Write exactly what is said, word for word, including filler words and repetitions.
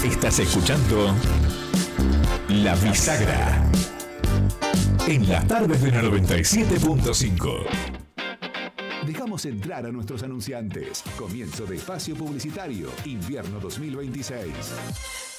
Estás escuchando La Bisagra en las tardes de la noventa y siete punto cinco. Dejamos entrar a nuestros anunciantes. Comienzo de espacio publicitario, invierno dos mil veintiséis.